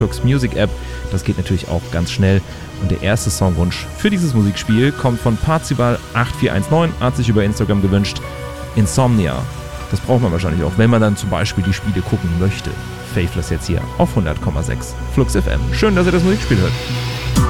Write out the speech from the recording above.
Flux Music App. Das geht natürlich auch ganz schnell. Und der erste Songwunsch für dieses Musikspiel kommt von Parzival8419, hat sich über Instagram gewünscht. Insomnia. Das braucht man wahrscheinlich auch, wenn man dann zum Beispiel die Spiele gucken möchte. Faithless jetzt hier auf 100,6 Flux FM. Schön, dass ihr das Musikspiel hört.